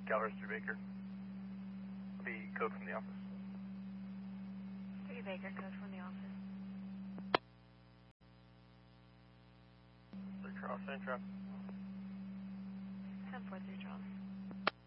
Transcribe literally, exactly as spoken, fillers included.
Calvers through Baker. The code from the office. three Baker, code from the office. three Charles, same traffic. ten four three Charles.